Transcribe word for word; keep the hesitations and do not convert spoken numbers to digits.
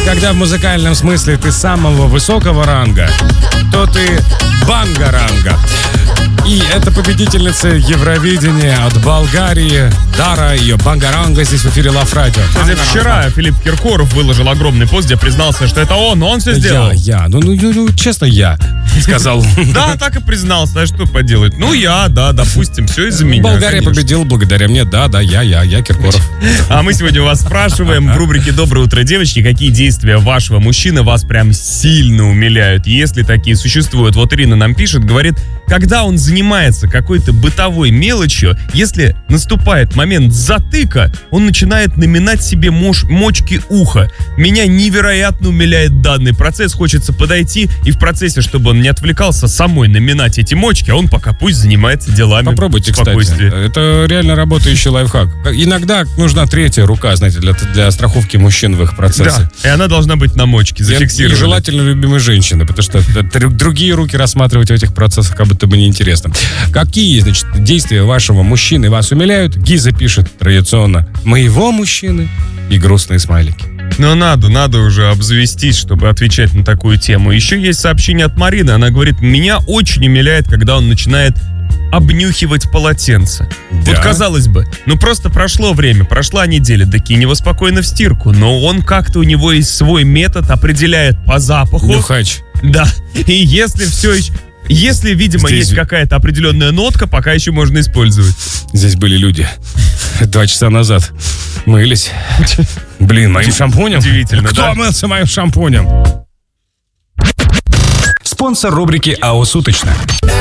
когда в музыкальном смысле ты самого высокого ранга, то ты бангаранга. И это победительница Евровидения от Болгарии Дара, ее бангаранга здесь в эфире Лав Радио. Кстати, вчера Филипп Киркоров выложил огромный пост, где признался, что это он, он все сделал. Я, я, ну, ну, ну честно, я сказал. Да, так и признался, а что поделать? Ну, я, да, допустим, все из-за меня. Болгария победила благодаря мне, да, да, я, я, я Киркоров. А мы сегодня вас спрашиваем в рубрике «Доброе утро, девочки», какие действия вашего мужчины вас прям сильно умиляют, если такие существуют. Вот Ирина нам пишет, говорит, когда он занимается какой-то бытовой мелочью, если наступает момент затыка, он начинает наминать себе мош, мочки уха. Меня невероятно умиляет данный процесс. Хочется подойти и в процессе, чтобы он не отвлекался, самой наминать эти мочки, а он пока пусть занимается делами. Попробуйте, кстати. Это реально работающий лайфхак. Иногда нужна третья рука, знаете, для, для страховки мужчин в их процессе. Да, и она должна быть на мочке зафиксирована. И желательно любимой женщины, потому что другие руки рассматривать в этих процессах как будто бы неинтересно. Какие, значит, действия вашего мужчины вас умиляют? Гиза пишет традиционно: моего мужчины и грустные смайлики. Но надо, надо уже обзавестись, чтобы отвечать на такую тему. Еще есть сообщение от Марины. Она говорит, меня очень умиляет, когда он начинает обнюхивать полотенце. Да? Вот казалось бы, ну просто прошло время, прошла неделя, да кинь его спокойно в стирку. Но он как-то, у него есть свой метод, определяет по запаху. Нюхач. Да. И если все еще... Если, видимо, Здесь... есть какая-то определенная нотка, пока еще можно использовать. Здесь были люди два часа назад. Мылись. Блин, моим шампунем? Удивительно, Кто да? мылся моим шампунем? Спонсор рубрики «АО Суточно».